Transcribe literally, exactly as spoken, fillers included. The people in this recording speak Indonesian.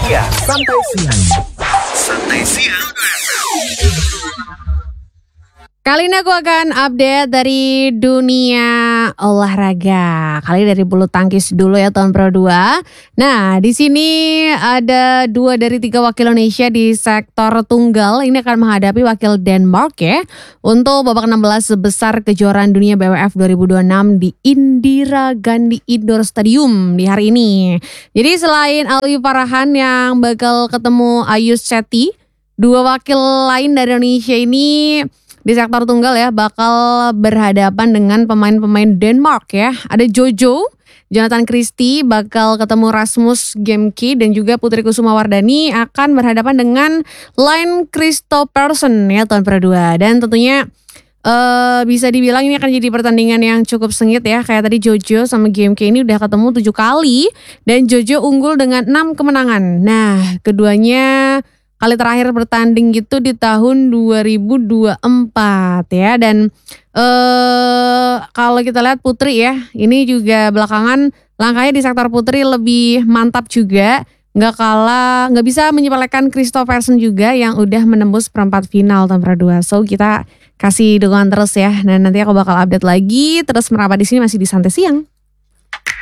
siang. Santai siang. Santai siang. Kali ini aku akan update dari dunia olahraga. Kali dari bulu tangkis dulu ya, tahun Pro dua. Nah, di sini ada dua dari tiga wakil Indonesia di sektor tunggal. Ini akan menghadapi wakil Denmark ya, untuk babak enam belas besar kejuaraan dunia B W F dua ribu dua puluh enam di Indira Gandhi Indoor Stadium di hari ini. Jadi selain Alwi Parahan yang bakal ketemu Ayush Setty, dua wakil lain dari Indonesia ini di sektor tunggal ya bakal berhadapan dengan pemain-pemain Denmark ya. Ada Jojo, Jonathan Christie bakal ketemu Rasmus Gemke, dan juga Putri Kusuma Wardani akan berhadapan dengan Line Christophersen ya, tahun Pro dua. Dan tentunya uh, bisa dibilang ini akan jadi pertandingan yang cukup sengit ya. Kayak tadi Jojo sama Gemke ini udah ketemu tujuh kali dan Jojo unggul dengan enam kemenangan. Nah, keduanya kali terakhir bertanding gitu di tahun dua ribu dua puluh empat ya. Dan eh, kalau kita lihat Putri ya, ini juga belakangan langkahnya di sektor Putri lebih mantap juga. Nggak kalah, nggak bisa menyepelekan Christophersen juga yang udah menembus perempat final tahun Pro dua. So kita kasih dukungan terus ya. Nah, nanti aku bakal update lagi. Terus merapat di sini masih di Santai Siang.